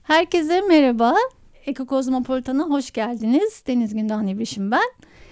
Herkese merhaba. Ekokozmopolitan'a hoş geldiniz. Deniz Gündoğan İbrişim ben.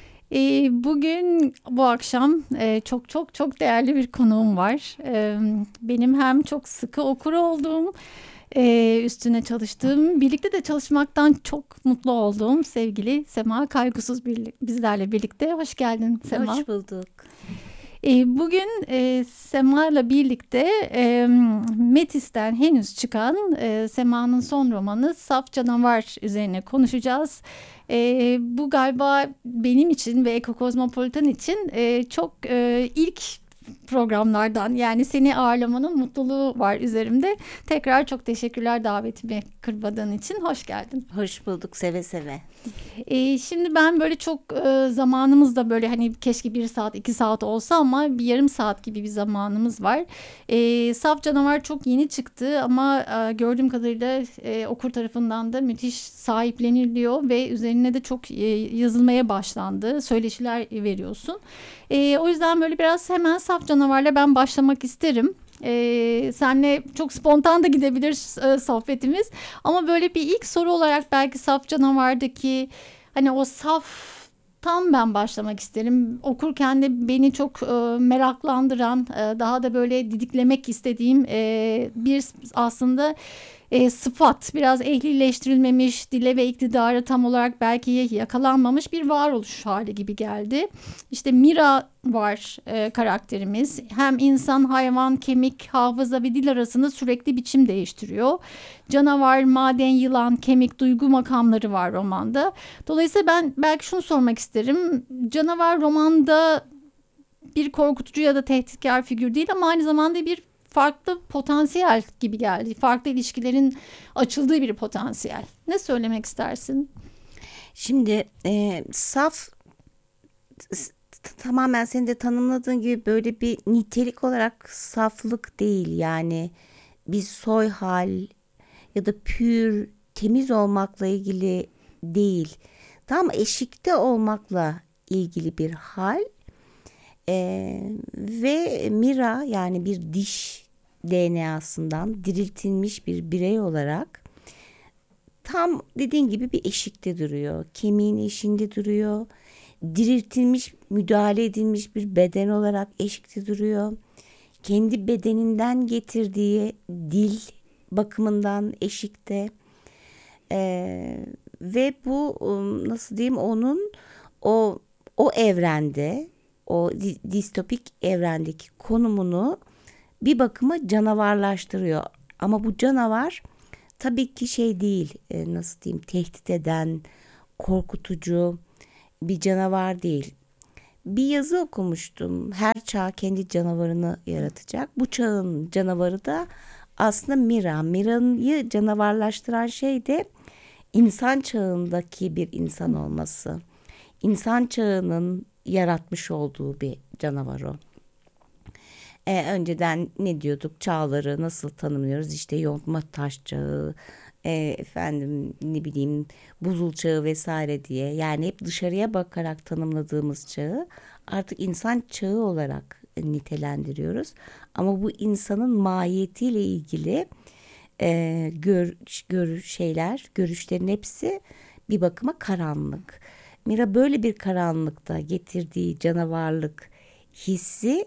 Bugün bu akşam çok çok çok değerli bir konuğum var. Benim hem çok sıkı okur olduğum, üstüne çalıştığım, birlikte de çalışmaktan çok mutlu olduğum sevgili Sema Kaygusuz bizlerle birlikte. Hoş geldin Sema. Hoş bulduk. Bugün Sema'yla birlikte Metis'ten henüz çıkan Sema'nın son romanı Saf Canavar üzerine konuşacağız. Bu galiba benim için ve Ekokozmopolitan için çok ilk programlardan, yani seni ağırlamanın mutluluğu var üzerimde. Tekrar çok teşekkürler davetimi kırmadığın için. Hoş geldin. Hoş bulduk, seve seve. Şimdi ben böyle çok zamanımız da böyle hani keşke 1 saat 2 saat olsa ama bir yarım saat gibi bir zamanımız var. Saf Canavar çok yeni çıktı ama gördüğüm kadarıyla okur tarafından da müthiş sahipleniliyor ve üzerine de çok yazılmaya başlandı. Söyleşiler veriyorsun. O yüzden böyle biraz hemen Saf Canavar'la ben başlamak isterim. Senle çok spontan da gidebilir sohbetimiz. Ama böyle bir ilk soru olarak belki Saf Canavar'daki hani o saftan ben başlamak isterim. Okurken de beni çok meraklandıran, daha da böyle didiklemek istediğim bir aslında sıfat, biraz ehlileştirilmemiş, dile ve iktidara tam olarak belki yakalanmamış bir varoluş hali gibi geldi. İşte Mira var karakterimiz. Hem insan, hayvan, kemik, hafıza ve dil arasında sürekli biçim değiştiriyor. Canavar, maden, yılan, kemik, duygu makamları var romanda. Dolayısıyla ben belki şunu sormak isterim. Canavar romanda bir korkutucu ya da tehditkar figür değil ama aynı zamanda bir farklı potansiyel gibi geldi. Farklı ilişkilerin açıldığı bir potansiyel. Ne söylemek istersin? Şimdi saf tamamen senin de tanımladığın gibi böyle bir nitelik olarak saflık değil. Yani bir soy hal ya da pür, temiz olmakla ilgili değil. Tam eşikte olmakla ilgili bir hal. Ve Mira, yani bir diş DNA'sından diriltilmiş bir birey olarak tam dediğin gibi bir eşikte duruyor. Kemiğin eşiğinde duruyor. Diriltilmiş, müdahale edilmiş bir beden olarak eşikte duruyor. Kendi bedeninden getirdiği dil bakımından eşikte. Ve bu nasıl diyeyim, onun o evrende, o distopik evrendeki konumunu bir bakıma canavarlaştırıyor. Ama bu canavar tabii ki şey değil, nasıl diyeyim, tehdit eden, korkutucu bir canavar değil. Bir yazı okumuştum. Her çağ kendi canavarını yaratacak. Bu çağın canavarı da aslında Mira. Mira'yı canavarlaştıran şey de insan çağındaki bir insan olması. İnsan çağının yaratmış olduğu bir canavar o. Önceden ne diyorduk? Çağları nasıl tanımlıyoruz? İşte yontma taş çağı, efendim ne bileyim buzul çağı vesaire diye. Yani hep dışarıya bakarak tanımladığımız çağı artık insan çağı olarak nitelendiriyoruz. Ama bu insanın mahiyetiyle ilgili görüşlerin hepsi bir bakıma karanlık. Mira böyle bir karanlıkta getirdiği canavarlık hissi,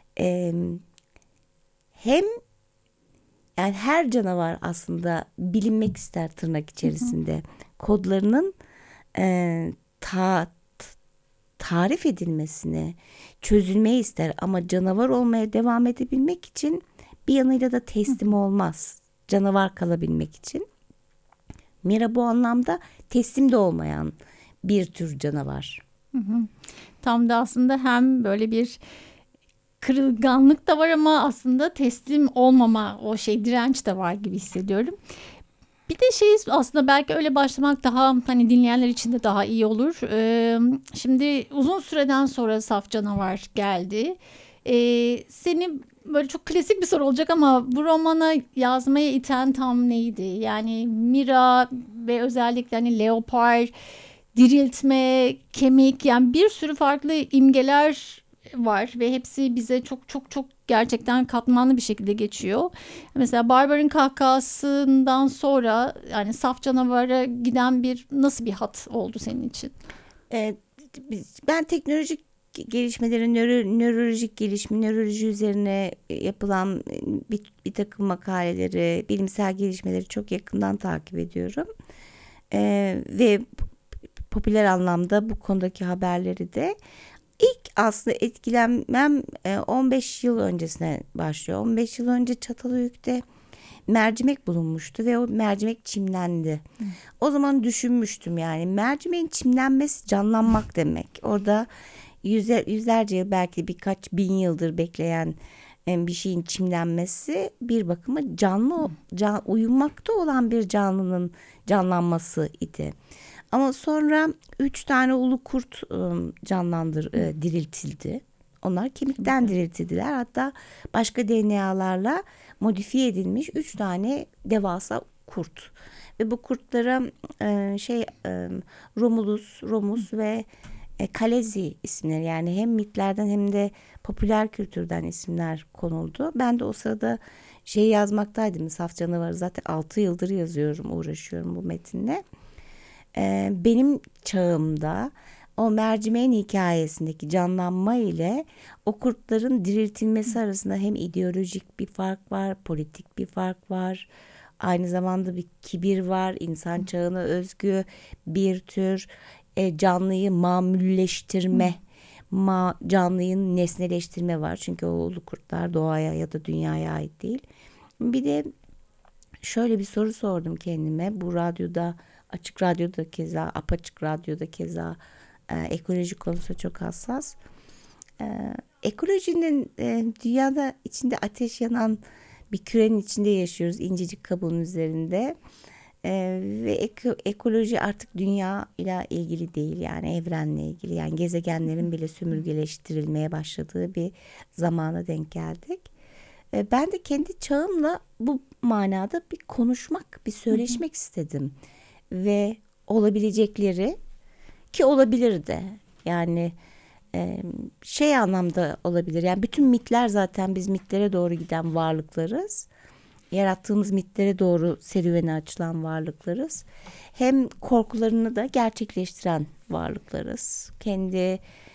hem yani her canavar aslında bilinmek ister tırnak içerisinde. Kodlarının e, ta, tarif edilmesini, çözülmeyi ister ama canavar olmaya devam edebilmek için bir yanıyla da teslim olmaz. Canavar kalabilmek için. Mira bu anlamda teslim de olmayan bir tür canavar. Tam da aslında hem böyle bir kırılganlık da var ama aslında teslim olmama, o şey direnç de var gibi hissediyorum. Bir de şey, aslında belki öyle başlamak daha hani dinleyenler için de daha iyi olur. Şimdi uzun süreden sonra Saf Canavar geldi. Seni böyle çok klasik bir soru olacak ama bu romana yazmaya iten tam neydi? Yani Mira ve özellikle hani leopar, diriltme, kemik, yani bir sürü farklı imgeler var ve hepsi bize çok çok çok gerçekten katmanlı bir şekilde geçiyor. Mesela Barbar'ın kahkahasından sonra yani Saf Canavar'a giden nasıl bir hat oldu senin için? E, Ben teknolojik gelişmeleri, nörolojik gelişme, nöroloji üzerine yapılan bir takım makaleleri, bilimsel gelişmeleri çok yakından takip ediyorum. Ve popüler anlamda bu konudaki haberleri de ilk aslında etkilenmem 15 yıl öncesine başlıyor. 15 yıl önce Çatalhöyük'te mercimek bulunmuştu ve o mercimek çimlendi. O zaman düşünmüştüm, yani mercimeğin çimlenmesi canlanmak demek. Orada yüzlerce yıl, belki birkaç bin yıldır bekleyen bir şeyin çimlenmesi bir bakıma uyumakta olan bir canlının canlanması idi. Ama sonra 3 tane ulu kurt diriltildi. Onlar kemikten diriltildiler. Hatta başka DNA'larla modifiye edilmiş 3 tane devasa kurt. Ve bu kurtlara Romulus ve Kalezi isimleri, yani hem mitlerden hem de popüler kültürden isimler konuldu. Ben de o sırada yazmaktaydım. Saf Canavarı zaten 6 yıldır yazıyorum, uğraşıyorum bu metinle. Benim çağımda o mercimeğin hikayesindeki canlanma ile o kurtların diriltilmesi arasında hem ideolojik bir fark var, politik bir fark var. Aynı zamanda bir kibir var, insan çağına özgü bir tür canlıyı mamülleştirme, canlıyı nesneleştirme var. Çünkü o ulu kurtlar doğaya ya da dünyaya ait değil. Bir de şöyle bir soru sordum kendime. Bu radyoda, açık radyoda keza, apaçık radyoda keza ekoloji konusu çok hassas. Ekolojinin dünyada içinde ateş yanan bir kürenin içinde yaşıyoruz, incecik kabuğun üzerinde. Ve ekoloji artık dünya ile ilgili değil, yani evrenle ilgili, yani gezegenlerin bile sömürgeleştirilmeye başladığı bir zamana denk geldik. Ben de kendi çağımla bu manada bir konuşmak, bir söyleşmek istedim ve olabilecekleri, ki olabilir de, yani anlamda olabilir, yani bütün mitler, zaten biz mitlere doğru giden varlıklarız. Yarattığımız mitlere doğru serüvene açılan varlıklarız. Hem korkularını da gerçekleştiren varlıklarız. Kendi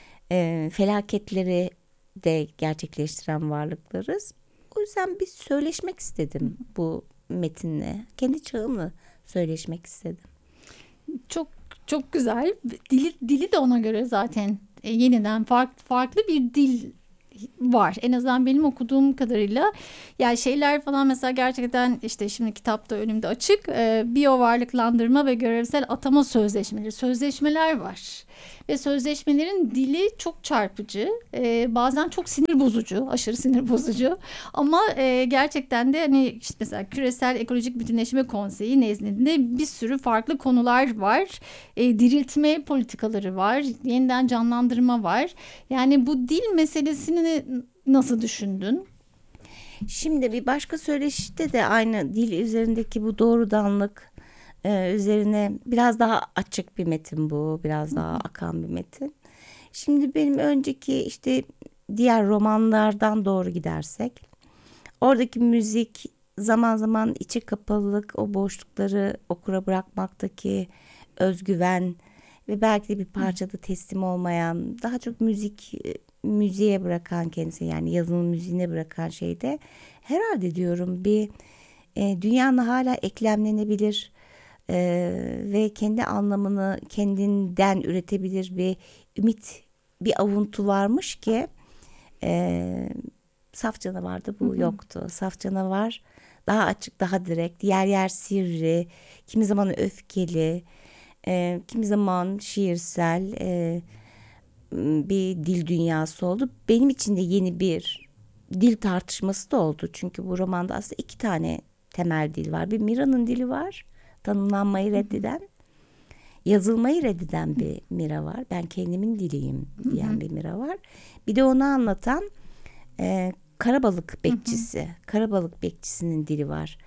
felaketleri de gerçekleştiren varlıklarız. O yüzden bir söyleşmek istedim bu metinle. Kendi çağımla söyleşmek istedim. Çok çok güzel. Dili de ona göre zaten yeniden farklı bir dil var. En azından benim okuduğum kadarıyla. Yani şeyler falan mesela gerçekten işte şimdi kitapta önümde açık. Biyo varlıklandırma ve görevsel atama sözleşmeler var. Ve sözleşmelerin dili çok çarpıcı. Bazen çok sinir bozucu, aşırı sinir bozucu. Ama gerçekten de hani işte mesela Küresel Ekolojik Bütünleşme Konseyi nezdinde bir sürü farklı konular var. Diriltme politikaları var, yeniden canlandırma var. Yani bu dil meselesini nasıl düşündün? Şimdi bir başka söyleşide de aynı dil üzerindeki bu doğrudanlık üzerine biraz daha açık bir metin bu. Biraz daha akan bir metin. Şimdi benim önceki işte diğer romanlardan doğru gidersek, oradaki müzik zaman zaman içe kapalılık, o boşlukları okura bırakmaktaki özgüven ve belki de bir parçada teslim olmayan, daha çok müziğe bırakan kendisi, yani yazının müziğine bırakan şeyde herhalde diyorum bir dünyanın hala eklemlenebilir ve kendi anlamını kendinden üretebilir bir ümit, bir avuntu varmış ki Saf Canavar'da bu yoktu. Saf Canavar daha açık, daha direkt, yer yer sivri, kimi zaman öfkeli, kimi zaman şiirsel bir dil dünyası oldu. Benim için de yeni bir dil tartışması da oldu. Çünkü bu romanda aslında 2 tane temel dil var. Bir Mira'nın dili var. Tanımlanmayı reddeden, yazılmayı reddeden bir Mira var. Ben kendimin diliyim diyen bir Mira var. Bir de onu anlatan Karabalık bekçisi. Karabalık bekçisinin dili var.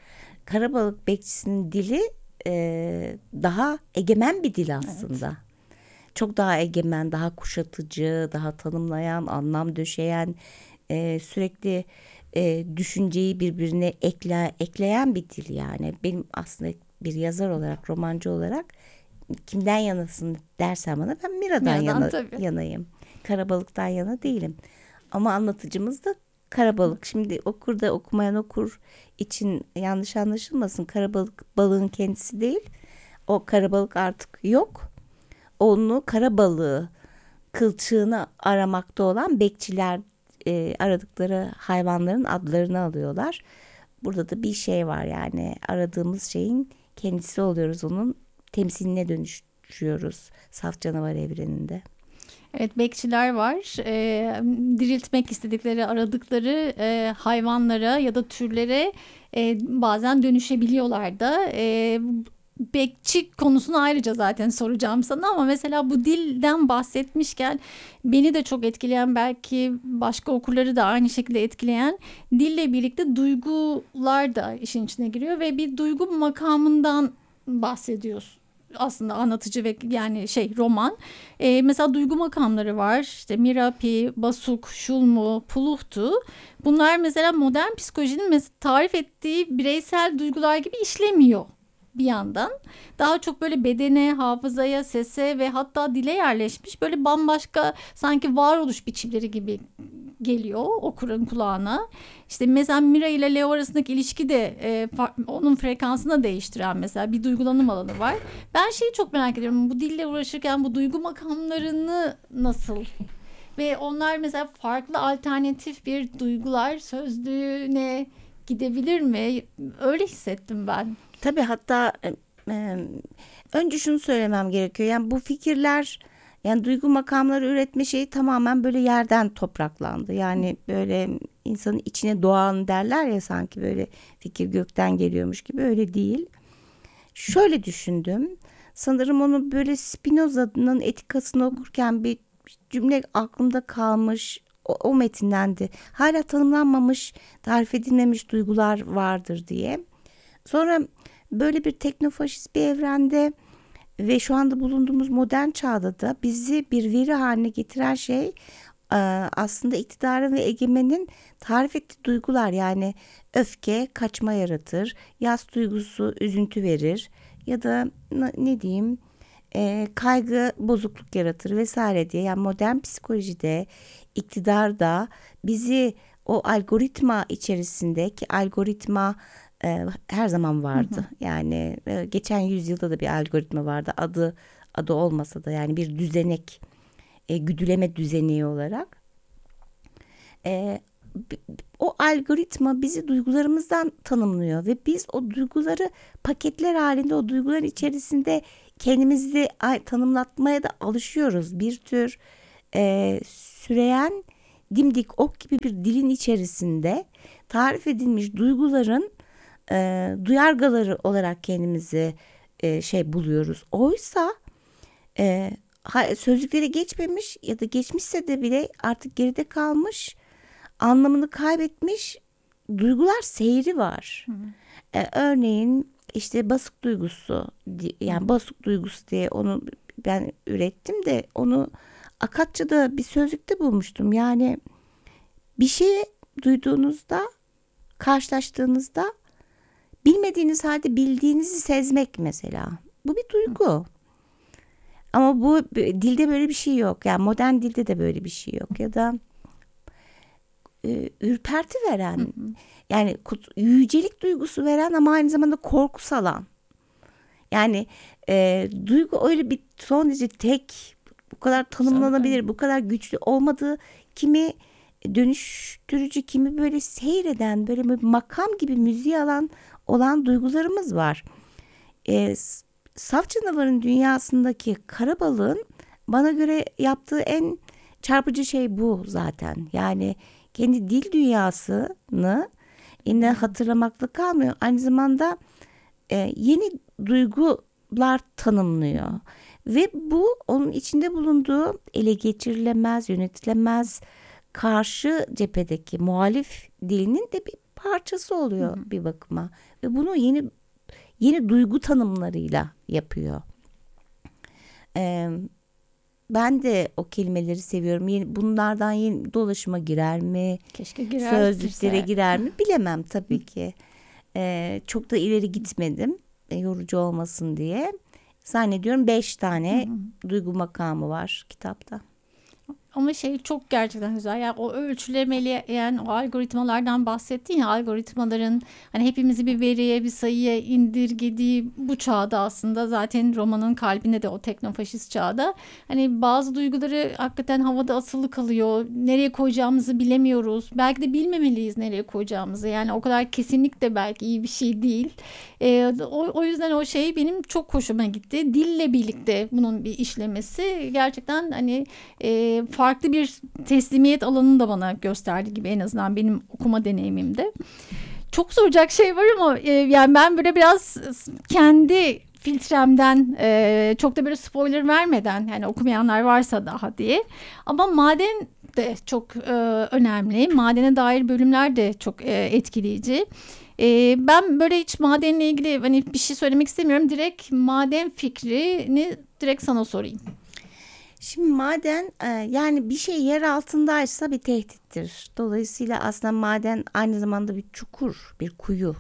Karabalık bekçisinin dili daha egemen bir dil aslında. Evet. çok daha egemen, daha kuşatıcı, daha tanımlayan, anlam döşeyen, sürekli düşünceyi birbirine ekleyen bir dil yani. Benim aslında bir yazar olarak, romancı olarak kimden yanasın dersen bana ben Mira'dan Miradan tabii. yanayım. Karabalıktan yana değilim. Ama anlatıcımız da Karabalık. Şimdi okur da okumayan okur için yanlış anlaşılmasın. Karabalık balığın kendisi değil. O karabalık artık yok. Onu karabalığı kılçığını aramakta olan bekçiler aradıkları hayvanların adlarını alıyorlar. Burada da bir şey var yani aradığımız şeyin kendisi oluyoruz, onun temsiline dönüşüyoruz saf canavar evreninde. Evet, bekçiler var. Diriltmek istedikleri, aradıkları hayvanlara ya da türlere bazen dönüşebiliyorlar da. Bekçi konusunu ayrıca zaten soracağım sana, ama mesela bu dilden bahsetmişken beni de çok etkileyen, belki başka okurları da aynı şekilde etkileyen, dille birlikte duygular da işin içine giriyor ve bir duygu makamından bahsediyorsun. Aslında anlatıcı ve yani roman. Mesela duygu makamları var. İşte Mirapi, Basuk, Şulmu, Puluhtu. Bunlar mesela modern psikolojinin tarif ettiği bireysel duygular gibi işlemiyor bir yandan. Daha çok böyle bedene, hafızaya, sese ve hatta dile yerleşmiş böyle bambaşka sanki varoluş biçimleri gibi geliyor okurun kulağına. İşte mesela Mira ile Leo arasındaki ilişki de onun frekansını değiştiren mesela bir duygulanım alanı var. Ben şeyi çok merak ediyorum. Bu dille uğraşırken bu duygu makamlarını nasıl ve onlar mesela farklı alternatif bir duygular sözlüğüne gidebilir mi? Öyle hissettim ben. Tabii hatta önce şunu söylemem gerekiyor. Yani bu fikirler, yani duygu makamları üretme şeyi tamamen böyle yerden topraklandı. Yani böyle insanın içine doğan derler ya, sanki böyle fikir gökten geliyormuş gibi, öyle değil. Şöyle düşündüm. Sanırım onu böyle Spinoza'nın Etikasını okurken bir cümle aklımda kalmış. O metindendi. Hala tanımlanmamış, tarif edilmemiş duygular vardır diye. Sonra böyle bir teknofaşist bir evrende ve şu anda bulunduğumuz modern çağda da bizi bir veri haline getiren şey aslında iktidarın ve egemenin tarif ettiği duygular. Yani öfke kaçma yaratır, yas duygusu üzüntü verir ya da ne diyeyim, kaygı bozukluk yaratır vesaire diye. Yani modern psikolojide, iktidarda bizi o algoritma içerisinde, ki algoritma her zaman vardı. Yani geçen yüzyılda da bir algoritma vardı. Adı olmasa da yani bir düzenek, güdüleme düzeneği olarak. E, O algoritma bizi duygularımızdan tanımlıyor ve biz o duyguları paketler halinde, o duyguların içerisinde kendimizi tanımlatmaya da alışıyoruz. Bir tür süreyen dimdik ok gibi bir dilin içerisinde tarif edilmiş duyguların duyargaları olarak kendimizi buluyoruz. Oysa sözlüklere geçmemiş ya da geçmişse de bile artık geride kalmış, anlamını kaybetmiş duygular seyri var. Örneğin işte basık duygusu, yani basık duygusu diye onu ben ürettim de onu Akatça'da bir sözlükte bulmuştum. Yani bir şeyi duyduğunuzda, karşılaştığınızda bilmediğiniz halde bildiğinizi sezmek mesela. Bu bir duygu. Ama bu dilde böyle bir şey yok. Yani modern dilde de böyle bir şey yok. Ya da ürperti veren, yani yücelik duygusu veren ama aynı zamanda korku salan. Yani duygu öyle bir son derece tek, bu kadar tanımlanabilir, bu kadar güçlü olmadığı, kimi dönüştürücü, kimi böyle seyreden, böyle bir makam gibi müziği olan duygularımız var. Saf canavarın dünyasındaki karabalığın bana göre yaptığı en çarpıcı şey bu zaten. Yani kendi dil dünyasını yine hatırlamakla kalmıyor. Aynı zamanda yeni duygular tanımlıyor. Ve bu onun içinde bulunduğu ele geçirilemez, yönetilemez karşı cephedeki muhalif dilinin de bir parçası oluyor bir bakıma. Ve bunu yeni duygu tanımlarıyla yapıyor. ben de o kelimeleri seviyorum. Bunlardan yeni dolaşıma girer mi? Keşke girer, Sözlüklere girse. girer mi? Bilemem tabii ki. Çok da ileri gitmedim. Yorucu olmasın diye. Zannediyorum 5 tane duygu makamı var kitapta. Ama şey çok gerçekten güzel. Yani o ölçülemeleyen o algoritmalardan bahsettin ya, algoritmaların hani hepimizi bir veriye, bir sayıya indirgediği bu çağda, aslında zaten romanın kalbinde de o teknofaşist çağda hani bazı duyguları hakikaten havada asılı kalıyor. Nereye koyacağımızı bilemiyoruz. Belki de bilmemeliyiz nereye koyacağımızı. Yani o kadar kesinlik de belki iyi bir şey değil. O yüzden o şey benim çok hoşuma gitti. Dille birlikte bunun bir işlemesi gerçekten hani farklı bir teslimiyet alanını da bana gösterdi gibi, en azından benim okuma deneyimimde. Çok soracak şey var ama yani ben böyle biraz kendi filtremden çok da böyle spoiler vermeden, yani okumayanlar varsa daha diye, ama maden de çok önemli. Madene dair bölümler de çok etkileyici. Ben böyle hiç madenle ilgili hani bir şey söylemek istemiyorum. Direkt maden fikrini direkt sana sorayım. Şimdi maden yani bir şey yer altındaysa bir tehdittir. Dolayısıyla aslında maden aynı zamanda bir çukur, bir kuyu.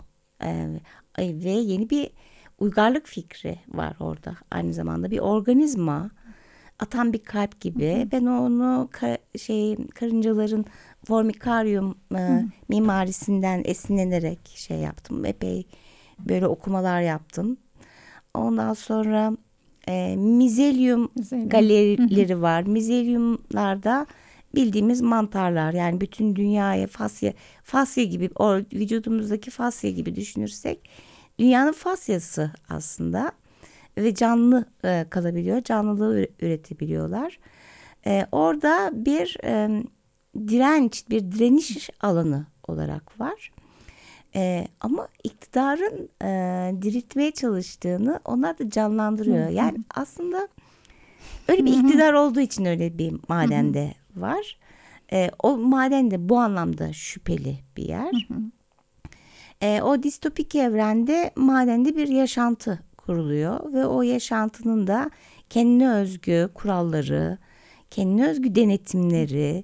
Ve yeni bir uygarlık fikri var orada. Aynı zamanda bir organizma, atan bir kalp gibi. Ben onu karıncaların formikaryum mimarisinden esinlenerek şey yaptım. Epey böyle okumalar yaptım. Ondan sonra mizelyum galerileri var. Mizelyumlarda bildiğimiz mantarlar, yani bütün dünyaya fasya gibi, o vücudumuzdaki fasya gibi düşünürsek dünyanın fasyası aslında ve canlı kalabiliyor, canlılığı üretebiliyorlar. Orada bir direniş alanı olarak var. Ama iktidarın diriltmeye çalıştığını onlar da canlandırıyor. Yani aslında öyle bir iktidar olduğu için öyle bir madende var. O maden de bu anlamda şüpheli bir yer. O distopik evrende madende bir yaşantı kuruluyor ve o yaşantının da kendine özgü kuralları, kendine özgü denetimleri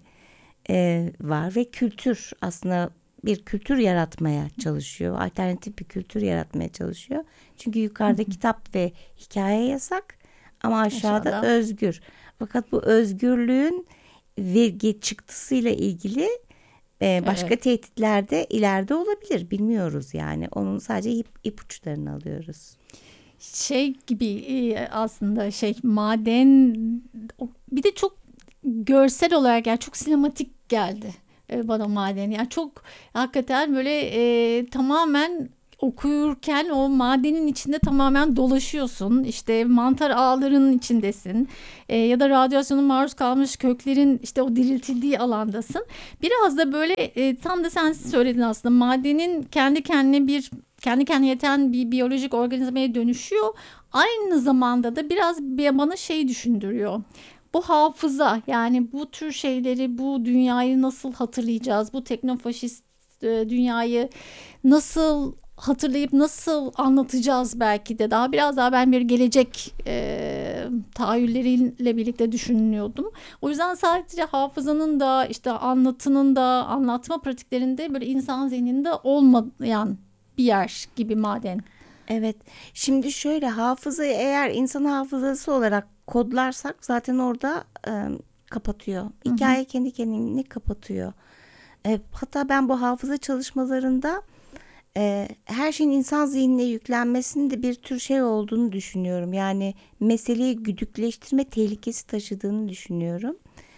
var ve kültür, aslında bir kültür yaratmaya çalışıyor. Alternatif bir kültür yaratmaya çalışıyor. Çünkü yukarıda kitap ve hikaye yasak ama aşağıda özgür. Fakat bu özgürlüğün vergi çıktısıyla ilgili başka tehditler de ileride olabilir. Bilmiyoruz yani. Onun sadece ipuçlarını alıyoruz. Şey gibi aslında maden bir de çok görsel olarak, yani çok sinematik geldi bana maden. Yani çok hakikaten böyle tamamen okuyurken o madenin içinde tamamen dolaşıyorsun. İşte mantar ağlarının içindesin. Ya da radyasyona maruz kalmış köklerin işte o diriltildiği alandasın. Biraz da böyle tam da sen söyledin aslında, madenin kendi kendine yeten bir biyolojik organizmaya dönüşüyor. Aynı zamanda da biraz bana düşündürüyor. Bu hafıza, yani bu tür şeyleri, bu dünyayı nasıl hatırlayacağız? Bu teknofaşist dünyayı nasıl hatırlayıp nasıl anlatacağız, belki de biraz daha ben bir gelecek tahayyülleriyle birlikte düşünüyordum. O yüzden sadece hafızanın da işte anlatının da anlatma pratiklerinde böyle insan zihninde olmayan bir yer gibi maden. Evet. Şimdi şöyle, hafızayı eğer insan hafızası olarak kodlarsak zaten orada kapatıyor. Hikaye kendi kendini kapatıyor. Hatta ben bu hafıza çalışmalarında her şeyin insan zihnine yüklenmesinin de bir tür olduğunu düşünüyorum. Yani meseleyi güdükleştirme tehlikesi taşıdığını düşünüyorum.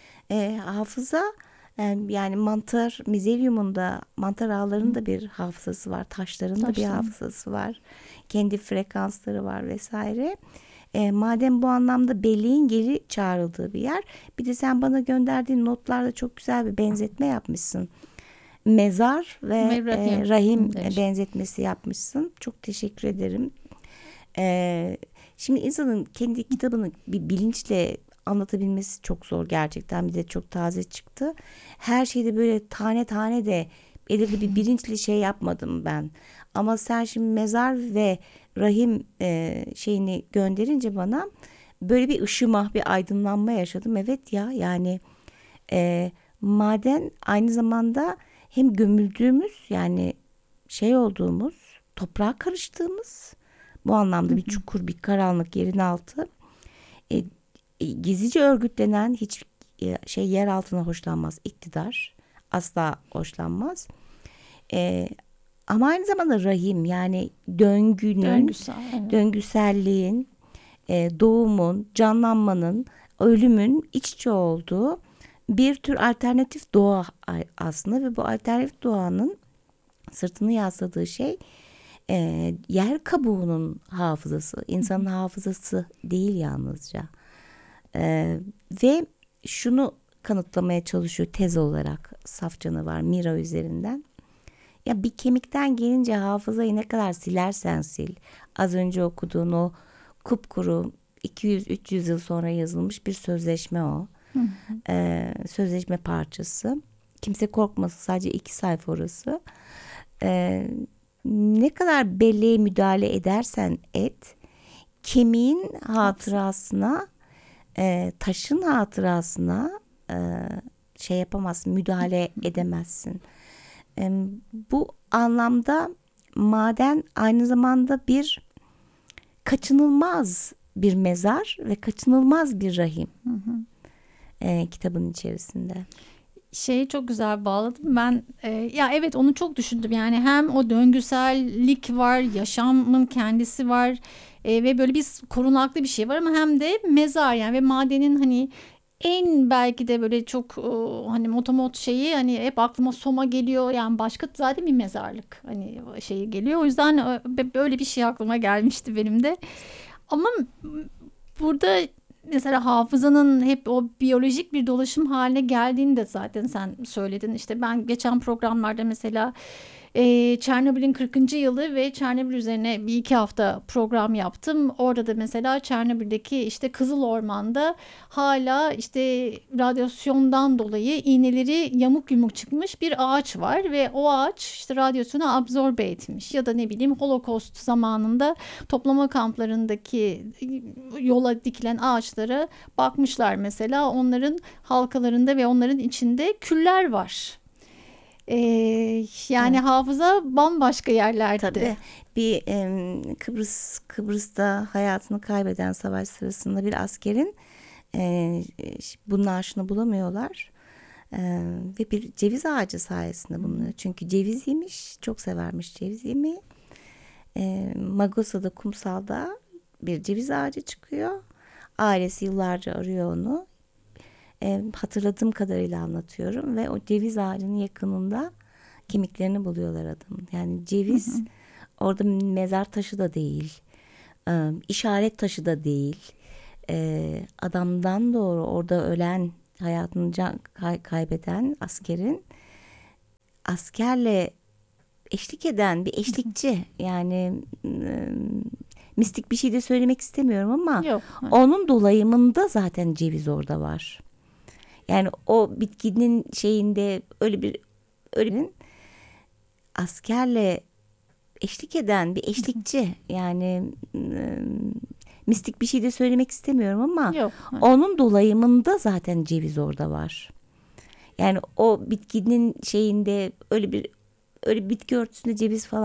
Hafıza yani mizelyumun da, mantar ağlarının da bir hafızası var. Taşların da bir hafızası var. Kendi frekansları var vesaire. Madem bu anlamda belleğin geri çağrıldığı bir yer. Bir de sen bana gönderdiğin notlarda çok güzel bir benzetme yapmışsın. Mezar ve rahim benzetmesi yapmışsın. Çok teşekkür ederim. Şimdi insanın kendi kitabını bir bilinçle anlatabilmesi çok zor gerçekten. Bir de çok taze çıktı. Her şeyde böyle tane tane de belirli bir bilinçli yapmadım ben. Ama sen şimdi mezar ve rahim şeyini gönderince bana böyle bir ışıma, bir aydınlanma yaşadım. Evet ya, yani maden aynı zamanda hem gömüldüğümüz, yani şey olduğumuz, toprağa karıştığımız, bu anlamda bir çukur, bir karanlık, yerin altı. E, Gizlice örgütlenen, hiç yer altına hoşlanmaz iktidar, asla hoşlanmaz. Ama aynı zamanda rahim, yani Döngüsel, evet. döngüselliğin, doğumun, canlanmanın, ölümün iç içe olduğu bir tür alternatif doğa aslında. Ve bu alternatif doğanın sırtını yasladığı şey yer kabuğunun hafızası, insanın hafızası değil yalnızca. Ve şunu kanıtlamaya çalışıyor tez olarak saf canavar Mira üzerinden. Ya bir kemikten gelince hafızayı ne kadar silersen sil. Az önce okuduğun o kupkuru 200-300 yıl sonra yazılmış bir sözleşme o. Sözleşme parçası. Kimse korkmasın, sadece 2 sayfa orası. Ne kadar belleğe müdahale edersen et, kemiğin hatırasına, taşın hatırasına şey yapamazsın, müdahale edemezsin. Bu anlamda maden aynı zamanda bir kaçınılmaz bir mezar ve kaçınılmaz bir rahim. Kitabın içerisinde. Şeyi çok güzel bağladım ben, ya evet, onu çok düşündüm, yani hem o döngüsellik var, yaşamın kendisi var, ve böyle bir korunaklı bir şey var, ama hem de mezar, yani ve madenin hani en belki de böyle çok hani motomot şeyi, hani hep aklıma Soma geliyor, yani başka zaten bir mezarlık hani şeyi geliyor, o yüzden böyle bir şey aklıma gelmişti benim de. Ama burada mesela hafızanın hep o biyolojik bir dolaşım haline geldiğini de zaten sen söyledin. İşte ben geçen programlarda mesela Çernobil'in 40. yılı ve Çernobil üzerine bir iki hafta program yaptım. Orada da mesela Çernobil'deki işte Kızıl Orman'da hala işte radyasyondan dolayı iğneleri yamuk yumuk çıkmış bir ağaç var ve o ağaç işte radyasyonu absorbe etmiş, ya da ne bileyim Holocaust zamanında toplama kamplarındaki yola dikilen ağaçlara bakmışlar, mesela onların halkalarında ve onların içinde küller var. Yani Evet. hafıza bambaşka yerlerde. Tabii bir Kıbrıs'ta hayatını kaybeden savaş sırasında bir askerin bunun naaşını bulamıyorlar. Ve bir ceviz ağacı sayesinde bulunuyor. Çünkü ceviz yemiş, çok severmiş ceviz yemeği. Magosa'da, kumsalda bir ceviz ağacı çıkıyor. Ailesi yıllarca arıyor onu. Hatırladığım kadarıyla anlatıyorum ve o ceviz ağacının yakınında kemiklerini buluyorlar adamın. Yani ceviz orada mezar taşı da değil, işaret taşı da değil. Adamdan doğru orada ölen, hayatını kaybeden askerin askerle eşlik eden bir eşlikçi. Yani mistik bir şey de söylemek istemiyorum ama Yok. onun dolayımında zaten ceviz orada var. Yani o bitkinin şeyinde öyle bir askerle eşlik eden bir eşlikçi. Yani mistik bir şey de söylemek istemiyorum ama Yok. onun dolayımında zaten ceviz orada var. Yani o bitkinin şeyinde öyle bir bitki örtüsünde ceviz falan